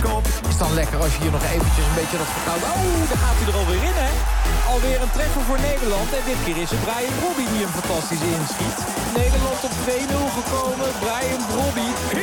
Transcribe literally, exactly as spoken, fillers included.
Is dan lekker als je hier nog eventjes een beetje dat vertrouwen... Oh, daar gaat hij er alweer in, hè? Alweer een treffer voor Nederland. En dit keer is het Brian Brobby die hem fantastisch inschiet. Nederland op twee nul gekomen. Brian Brobby.